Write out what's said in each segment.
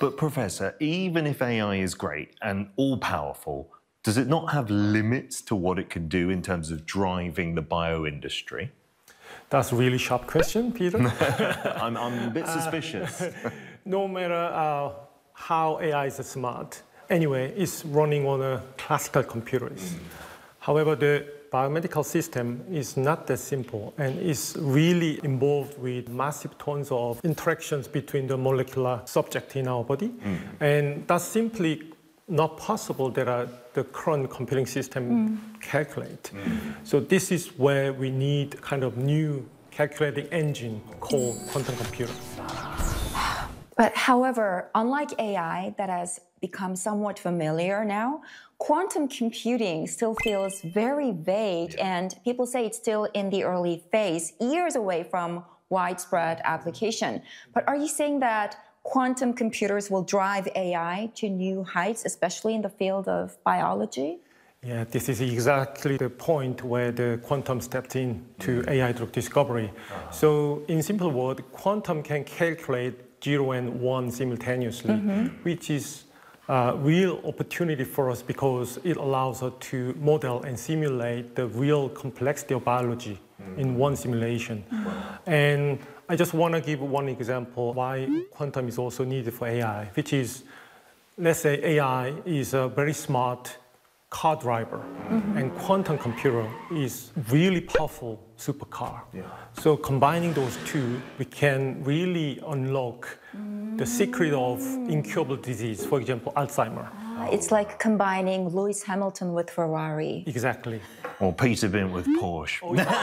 But Professor, even if AI is great and all-powerful, does it not have limits to what it can do in terms of driving the bio-industry? That's a really sharp question, Peter. I'm a bit suspicious. No matter how AI is smart, anyway, it's running on classical computers. However, the biomedical system is not that simple and is really involved with massive tons of interactions between the molecular subject in our body. And that's simply not possible that the current computing system calculate. So this is where we need kind of new calculating engine called quantum computer. But however, unlike AI that has become somewhat familiar now, quantum computing still feels very vague, and people say it's still in the early phase, years away from widespread application. But are you saying that quantum computers will drive AI to new heights, especially in the field of biology? Yeah, this is exactly the point where the quantum stepped in to AI drug discovery. So in simple words, quantum can calculate 0 and 1 simultaneously, which is a real opportunity for us because it allows us to model and simulate the real complexity of biology in one simulation. And I just want to give one example why quantum is also needed for AI, which is, let's say AI is a very smart car driver, and quantum computer is really powerful supercar. So combining those two, we can really unlock the secret of incurable disease, for example, Alzheimer. It's like combining Lewis Hamilton with Ferrari. Exactly. Or Peter Bint with Porsche.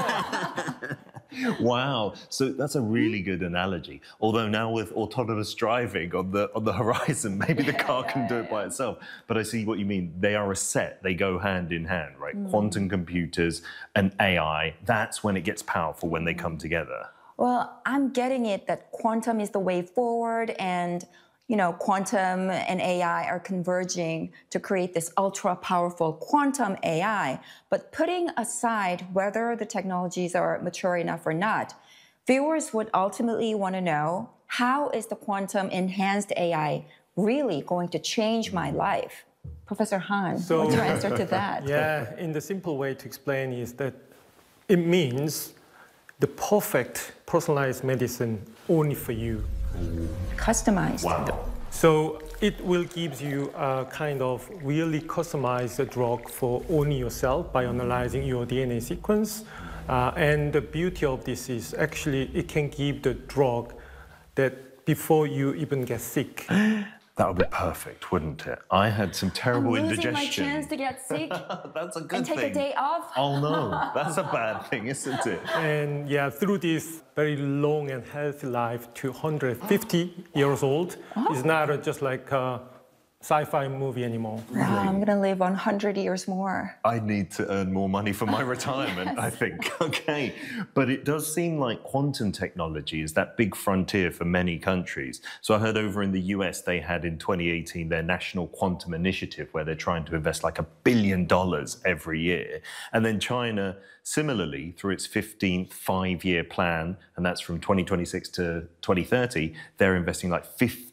Wow, so that's a really good analogy. Although now with autonomous driving on the horizon, maybe the car can do it by itself. But I see what you mean. They are a set. They go hand in hand, right? Quantum computers and AI, that's when it gets powerful, when they come together. Well, I'm getting it that quantum is the way forward, and quantum and AI are converging to create this ultra-powerful quantum AI. But putting aside whether the technologies are mature enough or not, viewers would ultimately want to know, how is the quantum-enhanced AI really going to change my life? Professor Han, what's your answer to that? Yeah, in the simple way to explain is that it means the perfect personalized medicine only for you. Customized. Wow. So it will give you a kind of really customized drug for only yourself by analyzing your DNA sequence. And the beauty of this is actually it can give the drug that before you even get sick. That would be perfect, wouldn't it? I had some terrible indigestion. My chance to get sick. That's a good and thing. take a day off. Oh no, that's a bad thing, isn't it? And yeah, through this very long and healthy life to 150 years old is not just like a sci-fi movie anymore. Wow, I'm going to live 100 years more. I need to earn more money for my retirement, I think. Okay. But it does seem like quantum technology is that big frontier for many countries. So I heard over in the US, they had in 2018 their National Quantum Initiative, where they're trying to invest like $1 billion every year. And then China, similarly, through its 15th five-year plan, and that's from 2026 to 2030, they're investing like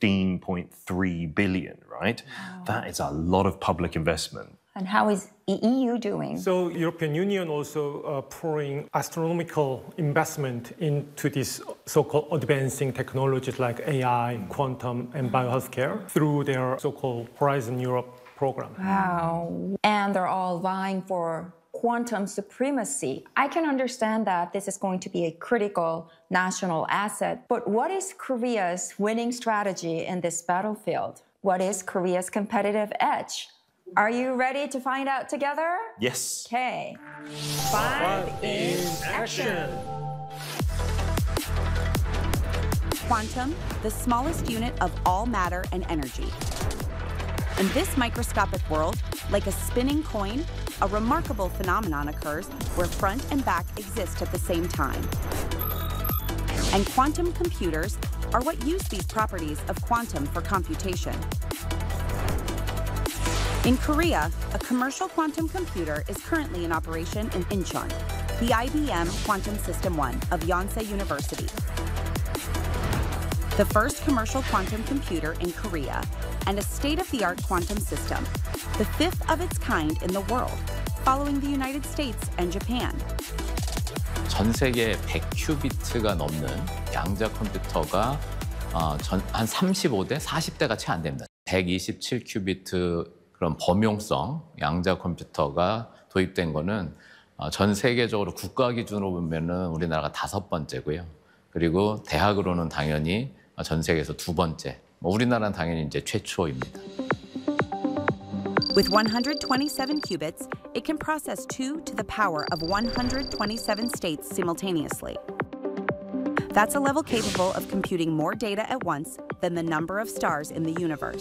15.3 billion, right? Wow. That is a lot of public investment. And how is the EU doing? So European Union also pouring astronomical investment into these so-called advancing technologies like AI, quantum, and biohealthcare through their so-called Horizon Europe program. Wow. And they're all vying for quantum supremacy. I can understand that this is going to be a critical national asset, but what is Korea's winning strategy in this battlefield? What is Korea's competitive edge? Are you ready to find out together? Yes. Okay. 5 in action. Quantum, the smallest unit of all matter and energy. In this microscopic world, like a spinning coin, a remarkable phenomenon occurs where front and back exist at the same time. And quantum computers are what use these properties of quantum for computation. In Korea, a commercial quantum computer is currently in operation in Incheon, the IBM Quantum System 1 of Yonsei University. the first commercial quantum computer in Korea, and a state-of-the-art quantum system, the fifth of its kind in the world, following the United States and Japan. 전 세계에 100큐비트가 넘는 양자 컴퓨터가 한 35대, 40대가 채 안 됩니다. 127큐비트 그런 범용성 양자 컴퓨터가 도입된 거는 전 세계적으로 국가 기준으로 보면은 우리나라가 5번째고요. 그리고 대학으로는 당연히 전 세계에서 2번째. 우리나라는 당연히 이제 최초입니다. With 127 qubits, it can process 2 to the power of 127 states simultaneously. That's a level capable of computing more data at once than the number of stars in the universe.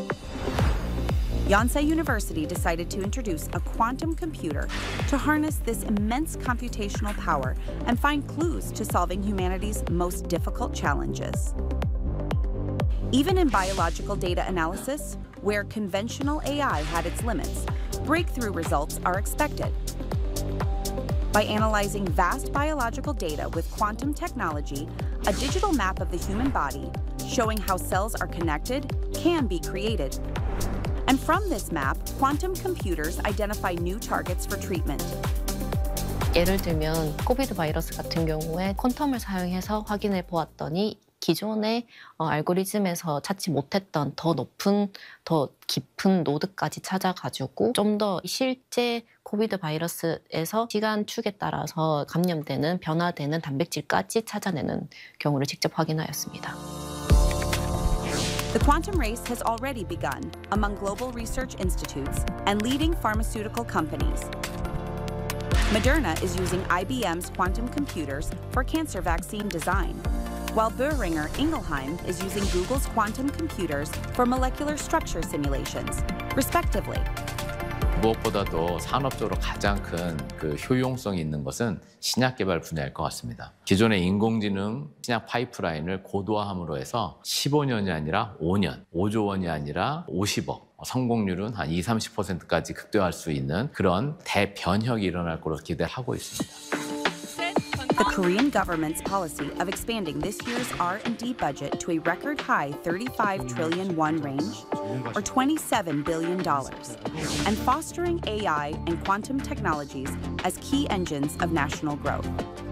Yonsei University decided to introduce a quantum computer to harness this immense computational power and find clues to solving humanity's most difficult challenges. Even in biological data analysis, where conventional AI had its limits, breakthrough results are expected. By analyzing vast biological data with quantum technology, a digital map of the human body showing how cells are connected can be created. And from this map, quantum computers identify new targets for treatment. 예를 들면 코비드 바이러스 같은 경우에 퀀텀을 사용해서 확인해 보았더니 기존의 알고리즘에서 찾지 못했던 더 높은, 더 깊은 노드까지 찾아가지고 좀 더 실제 코비드 바이러스에서 시간축에 따라서 감염되는, 변화되는 단백질까지 찾아내는 경우를 직접 확인하였습니다. The quantum race has already begun among global research institutes and leading pharmaceutical companies. Moderna is using IBM's quantum computers for cancer vaccine design, while Boehringer Ingelheim is using Google's quantum computers for molecular structure simulations, respectively. 무엇보다도 산업적으로 가장 큰 그 효용성이 있는 것은 신약 개발 분야일 것 같습니다. 기존의 인공지능 신약 파이프라인을 고도화함으로 해서 15년이 아니라 5년, 5조 원이 아니라 50억, 성공률은 한 20-30%까지 극대화할 수 있는 그런 대변혁이 일어날 것으로 기대하고 있습니다. The Korean government's policy of expanding this year's R&D budget to a record high 35 trillion won range, or $27 billion, and fostering AI and quantum technologies as key engines of national growth.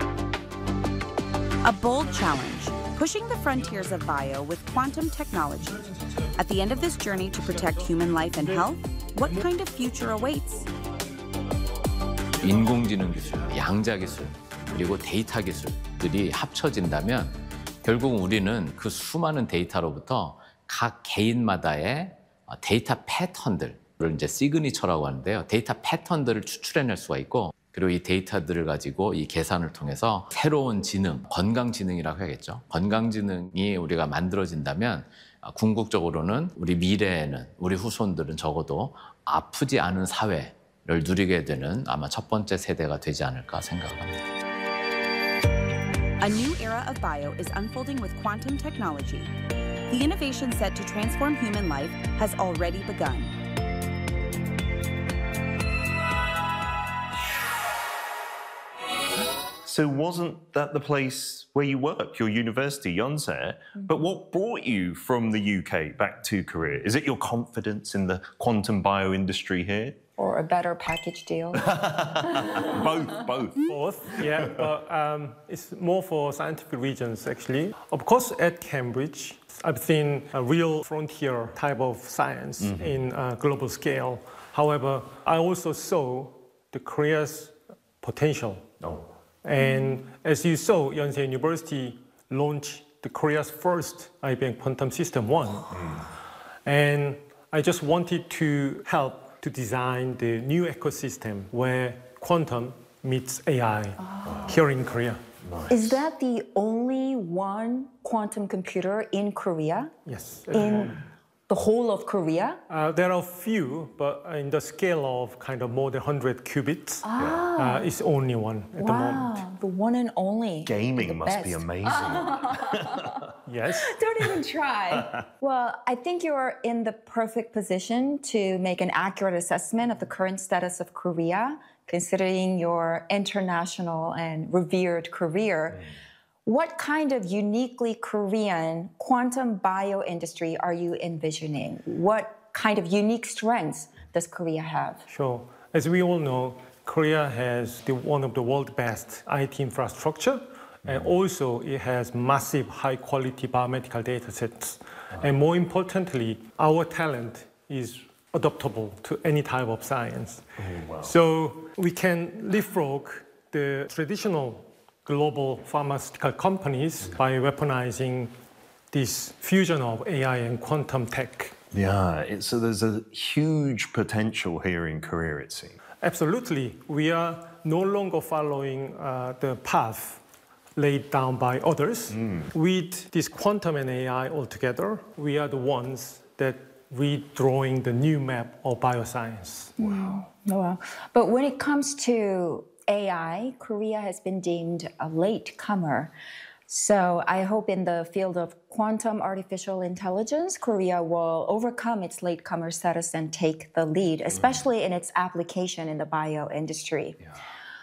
A bold challenge, pushing the frontiers of bio with quantum technology. At the end of this journey to protect human life and health, what kind of future awaits? 인공지능 기술, 양자 기술, 그리고 데이터 기술들이 합쳐진다면 결국 우리는 그 수많은 데이터로부터 각 개인마다의 데이터 패턴들을 이제 시그니처라고 하는데요. 데이터 패턴들을 추출해낼 수가 있고, 그리고 이 데이터들을 가지고 이 계산을 통해서 새로운 지능, 건강지능이라고 해야겠죠. 건강지능이 우리가 만들어진다면 궁극적으로는 우리 미래에는 우리 후손들은 적어도 아프지 않은 사회를 누리게 되는 아마 첫 번째 세대가 되지 않을까 생각합니다. A new era of bio is unfolding with quantum technology. The innovation set to transform human life has already begun. So wasn't that the place where you work, your university, Yonsei? But what brought you from the UK back to Korea? Is it your confidence in the quantum bio industry here? Or a better package deal? Both. Both, yeah, but it's more for scientific reasons, actually. Of course, at Cambridge, I've seen a real frontier type of science in a global scale. However, I also saw the Korea's potential. Oh. And as you saw, Yonsei University launched the Korea's first IBM Quantum System 1. And I just wanted to help to design the new ecosystem where quantum meets AI here in Korea. Nice. Is that the only one quantum computer in Korea? Yes. In the whole of Korea? There are a few, but in the scale of kind of more than 100 qubits, it's only one at the moment. The one and only. Gaming the must best. be amazing. Yes. Don't even try. Well, I think you're in the perfect position to make an accurate assessment of the current status of Korea, considering your international and revered career. What kind of uniquely Korean quantum bio industry are you envisioning? What kind of unique strengths does Korea have? Sure. As we all know, Korea has one of the world's best IT infrastructure, and also it has massive high-quality biomedical data sets. And more importantly, our talent is adaptable to any type of science. So we can leapfrog the traditional global pharmaceutical companies by weaponizing this fusion of AI and quantum tech. Yeah, so there's a huge potential here in Korea, it seems. Absolutely. We are no longer following the path laid down by others. With this quantum and AI altogether, we are the ones that redrawing the new map of bioscience. Wow. Wow. But when it comes to AI, Korea has been deemed a latecomer. So I hope in the field of quantum artificial intelligence, Korea will overcome its latecomer status and take the lead, especially in its application in the bio industry. Yeah.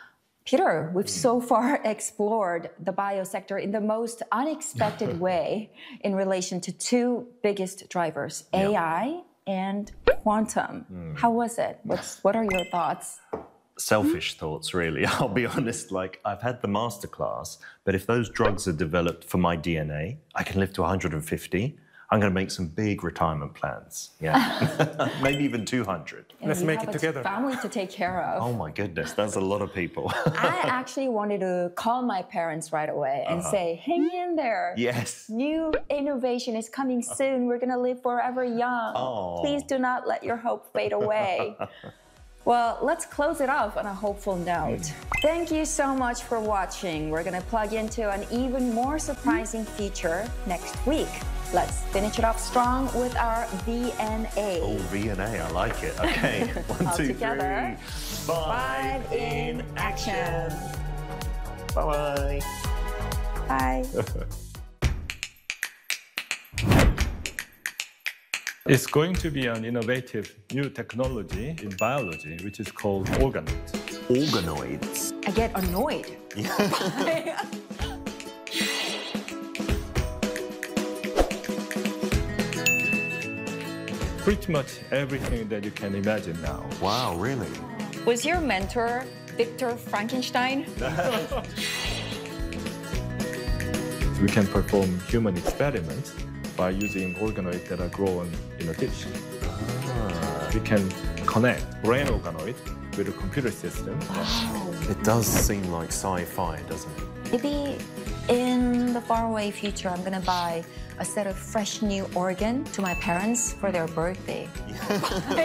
Peter, we've so far explored the bio sector in the most unexpected way in relation to two biggest drivers, AI and quantum. How was it? What are your thoughts? Selfish thoughts, really. I'll be honest, like I've had the masterclass, but if those drugs are developed for my DNA, I can live to 150. I'm going to make some big retirement plans. Yeah, maybe even 200. Let's make it together. Family to take care of. Oh my goodness, that's a lot of people. I actually wanted to call my parents right away and say, hang in there. Yes. New innovation is coming soon. We're going to live forever young. Oh. Please do not let your hope fade away. Well, let's close it off on a hopeful note. Thank you so much for watching. We're going to plug into an even more surprising feature next week. Let's finish it off strong with our VNA. Oh, VNA, I like it. Okay, 1, 2, 3. Together. 5 in action. Bye-bye. Bye. It's going to be an innovative new technology in biology, which is called organoids. Organoids. I get annoyed. Pretty much everything that you can imagine now. Wow, really? Was your mentor Victor Frankenstein? We can perform human experiments by using organoids that are grown in a dish. We can connect brain organoid with a computer system. It does seem like sci-fi, doesn't it? Maybe in the faraway future, I'm gonna buy a set of fresh new organ to my parents for their birthday.